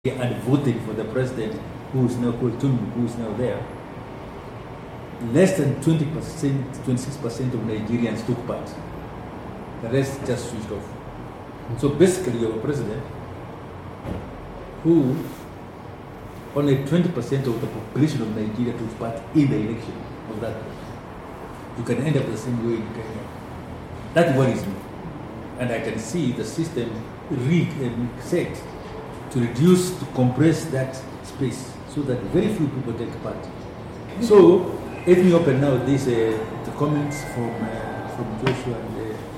and voting for the president who is now called Tundu, who is now there, less than 20%, 26% of Nigerians took part. The rest just switched off. So basically, you have a president who only 20% of the population of Nigeria took part in the election of that. You can end up the same way in Kenya. That worries me. And I can see the system rigged and set to reduce, to compress that space so that very few people take part. So let me open now this the comments from Joshua and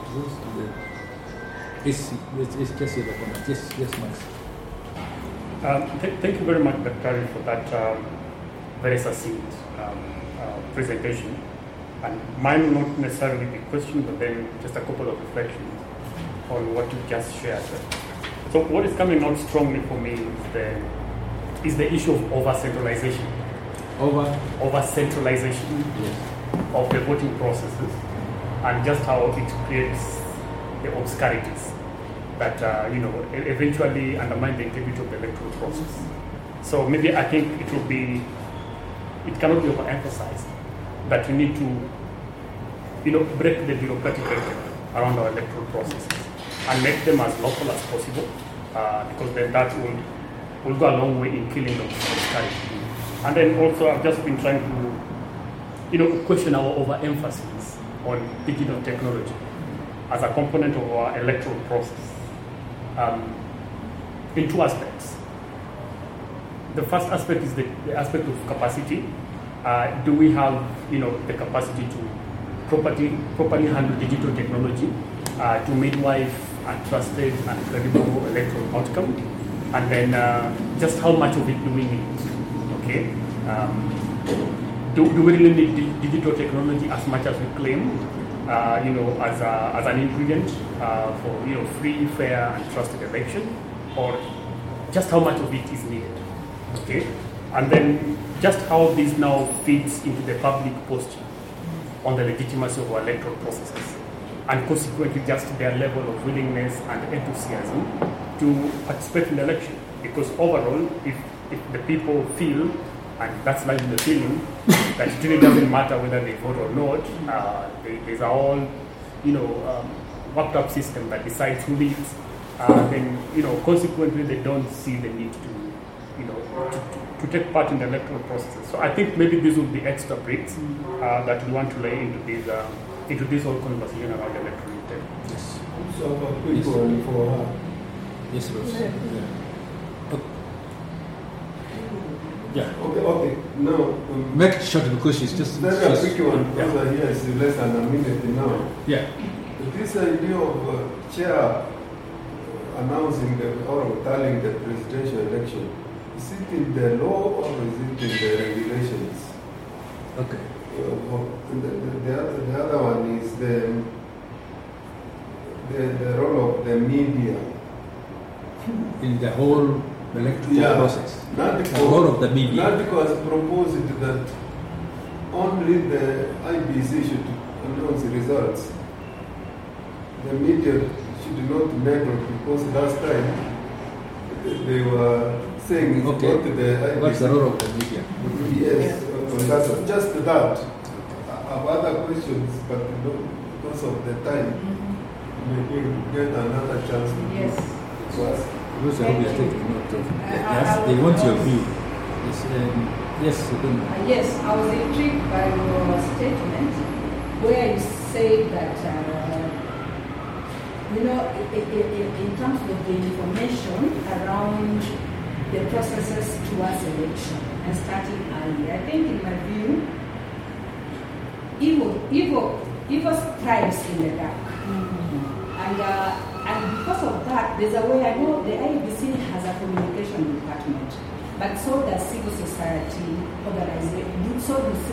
let's just hear the comments. Yes, Max. Thank you very much, Dr. for that very succinct presentation. And mine will not necessarily be questioned, but then just a couple of reflections on what you just shared. So what is coming out strongly for me is the issue of over-centralization. Over-centralization Yes. of the voting processes, and just how it creates the obscurities that eventually undermine the integrity of the electoral process. So maybe I think it cannot be overemphasized that we need to break the bureaucratic record around our electoral processes and make them as local as possible, because then that will go a long way in killing the obscurity. And then also I've just been trying to question our overemphasis on digital technology as a component of our electoral process in two aspects. The first aspect is the aspect of capacity. Do we have the capacity to properly handle digital technology to midwife a trusted and credible electoral outcome? And then just how much of it do we need? Okay. Do we really need digital technology as much as we claim? As an ingredient for free, fair, and trusted election, or just how much of it is needed? Okay, and then just how this now fits into the public posture on the legitimacy of our electoral processes, and consequently just their level of willingness and enthusiasm to participate in the election. Because overall, if the people feel, and that's largely the feeling, that it really doesn't matter whether they vote or not, there's a whole worked up system that decides who leads, then consequently they don't see the need to take part in the electoral processes. So I think maybe these will be extra bricks that we want to lay into this whole conversation around electoral integrity. Yes. So for her. Yes, Rose. Yeah. Okay. Now, Make it short because she's just. that's a quick one because here is less than a minute now. Yeah. This idea of chair announcing or telling the presidential election, is it in the law or is it in the regulations? Okay. The other one is the role of the media In the whole electoral process. NADCO, The role of the media. NADCO has proposed that only the IBC should announce the results. The media should not meddle because last time they were saying it's Okay. not the IBC. What's the role of the media? Yes, that's just that. I have other questions, but because of the time, maybe we'll get another chance to Yes. ask. Those are who we are taking note of. Yes, they want your view. Yes, Yes, I was intrigued by your statement where you say that, in terms of the information around the processes towards election and starting early. I think, in my view, evil thrives in the dark. And because of that, there's a way. I know the IEBC has a communication department, but so does civil society organizations.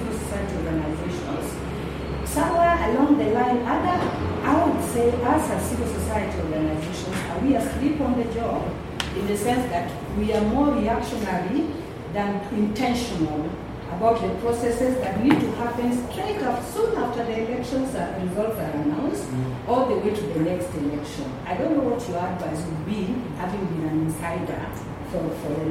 Somewhere along the line, I would say, us as civil society organizations, we are asleep on the job in the sense that we are more reactionary than intentional about the processes that need to happen straight up soon after the elections results are announced, all the way to the next election. I don't know what your advice would be, having been an insider for